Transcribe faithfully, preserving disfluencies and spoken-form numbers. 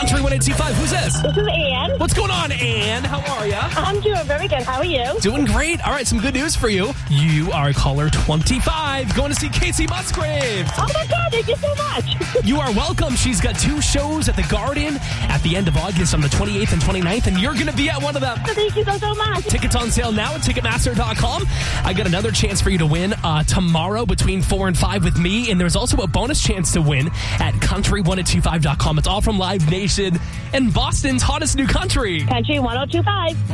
Country one eight two five. Who's this? This is Ann. What's going on, Ann? How are ya? I'm doing very good. How are you? Doing great. All right, some good news for you. You are caller twenty-five, going to see Casey Musgrave. Oh, my God. Thank you so much. You are welcome. She's got two shows at the Garden at the end of August on the twenty-eighth and twenty-ninth, and you're going to be at one of them. Thank you so, so much. Tickets on sale now at Ticketmaster dot com. I got another chance for you to win uh, tomorrow between four and five with me, and there's also a bonus chance to win at country one oh two five dot com. It's all from Live Nation and Boston's hottest new country. Country one oh two five.